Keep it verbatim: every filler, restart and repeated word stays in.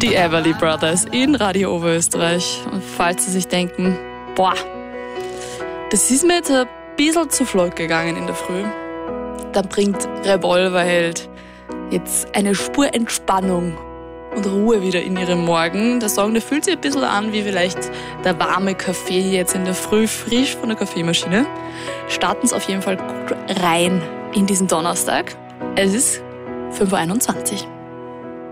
Die Everly Brothers in Radio Oberösterreich. Und falls Sie sich denken, boah, das ist mir jetzt ein bisschen zu flott gegangen in der Früh, dann bringt Revolverheld jetzt eine Spur Entspannung und Ruhe wieder in Ihren Morgen. Der Song, der fühlt sich ein bisschen an wie vielleicht der warme Kaffee jetzt in der Früh, frisch von der Kaffeemaschine. Starten Sie auf jeden Fall gut rein in diesen Donnerstag. Es ist fünf Uhr einundzwanzig.